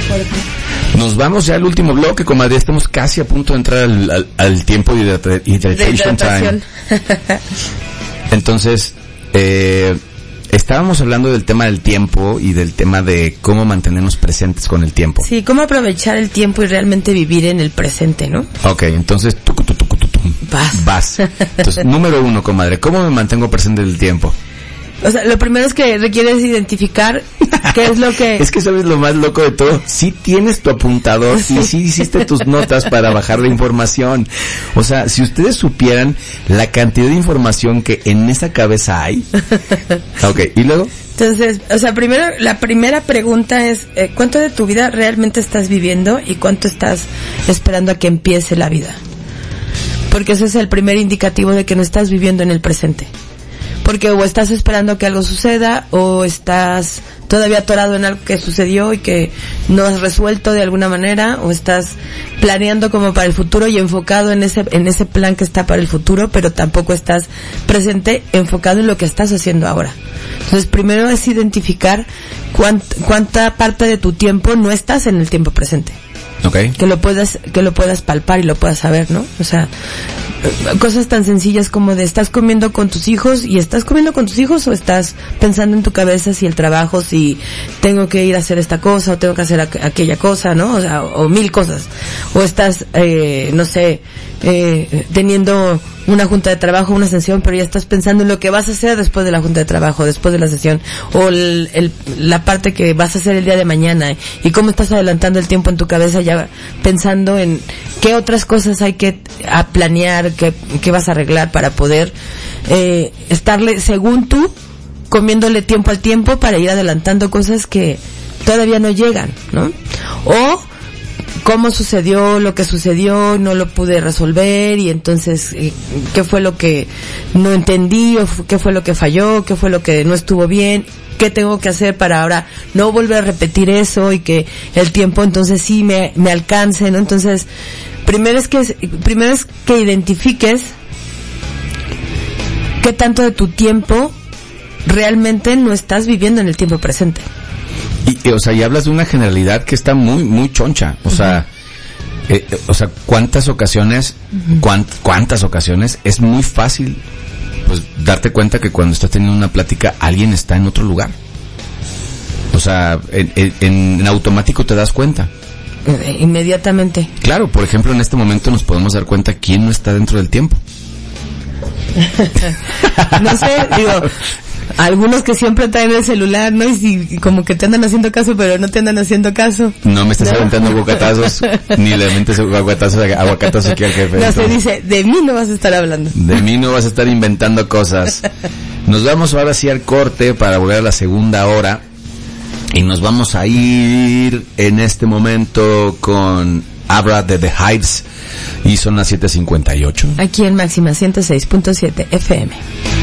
Nos vamos ya al último bloque, comadre. Estamos casi a punto de entrar al tiempo de hydration time. Entonces, estábamos hablando del tema del tiempo y del tema de cómo mantenernos presentes con el tiempo. Sí, cómo aprovechar el tiempo y realmente vivir en el presente, ¿no? Ok, entonces, vas. Entonces, número 1, comadre, ¿cómo me mantengo presente en el tiempo? O sea, lo primero es que requieres identificar qué es lo que... Es que sabes lo más loco de todo, sí tienes tu apuntador y sí hiciste tus notas para bajar la información. O sea, si ustedes supieran la cantidad de información que en esa cabeza hay. Ok, ¿y luego? Entonces, o sea, primero, la primera pregunta es, ¿cuánto de tu vida realmente estás viviendo y cuánto estás esperando a que empiece la vida? Porque ese es el primer indicativo de que no estás viviendo en el presente. Porque o estás esperando que algo suceda, o estás todavía atorado en algo que sucedió y que no has resuelto de alguna manera, o estás planeando como para el futuro y enfocado en ese plan que está para el futuro, pero tampoco estás presente enfocado en lo que estás haciendo ahora. Entonces, primero es identificar cuánta parte de tu tiempo no estás en el tiempo presente. Okay. Que lo puedas palpar y lo puedas saber, ¿no? O sea, cosas tan sencillas como de estás comiendo con tus hijos o estás pensando en tu cabeza si el trabajo, si tengo que ir a hacer esta cosa o tengo que hacer aquella cosa, ¿no? O sea, o mil cosas. O estás, no sé, teniendo una junta de trabajo, una sesión, pero ya estás pensando en lo que vas a hacer después de la junta de trabajo, después de la sesión, o la parte que vas a hacer el día de mañana, y cómo estás adelantando el tiempo en tu cabeza ya pensando en qué otras cosas hay que planear, qué vas a arreglar para poder estarle, según tú, comiéndole tiempo al tiempo para ir adelantando cosas que todavía no llegan, ¿no? O cómo sucedió lo que sucedió, no lo pude resolver, y entonces qué fue lo que no entendí, o qué fue lo que falló, qué fue lo que no estuvo bien, qué tengo que hacer para ahora no volver a repetir eso y que el tiempo entonces sí me alcance, ¿no? Entonces, primero es que identifiques qué tanto de tu tiempo realmente no estás viviendo en el tiempo presente. Y hablas de una generalidad que está muy, muy choncha. O sea, ¿cuántas ocasiones es muy fácil, pues, darte cuenta que cuando estás teniendo una plática alguien está en otro lugar? O sea, en automático te das cuenta. Inmediatamente. Claro, por ejemplo, en este momento nos podemos dar cuenta quién no está dentro del tiempo. No sé, digo, algunos que siempre traen el celular, ¿no? Y como que te andan haciendo caso, pero no te andan haciendo caso. No me estás aventando aguacatazos, ni le mentes aguacatazos aquí al jefe. No, se dice, de mí no vas a estar hablando. De mí no vas a estar inventando cosas. Nos vamos ahora sí al corte para volver a la segunda hora. Y nos vamos a ir en este momento con Abra de The Hives. Y son las 7:58. Aquí en Máxima 106.7 FM.